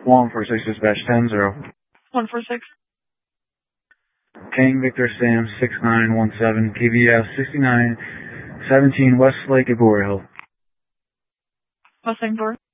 146 dispatch 10-0. 146. King Victor Sam 6917 KVS 6917 West Lake at Bower Hill. West Lake Bower.